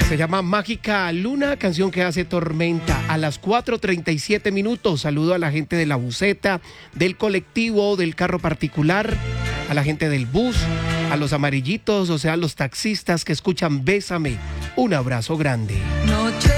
Se llama Mágica Luna, canción que hace tormenta. A las 4:37 minutos. Saludo a la gente de la buseta, del colectivo, del carro particular, a la gente del bus, a los amarillitos, o sea, los taxistas que escuchan Bésame. Un abrazo grande.